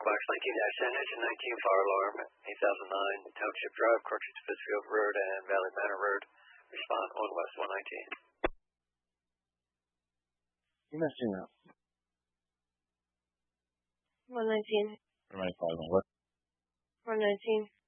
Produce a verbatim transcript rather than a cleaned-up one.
Box nineteen dash ten, engine nineteen, fire alarm, eight thousand nine, Township Drive, Cartridge Pittsfield Road, and Valley Manor Road. Respond on West one nineteen. You messing up. one nineteen. one ninety-five on what? one nineteen.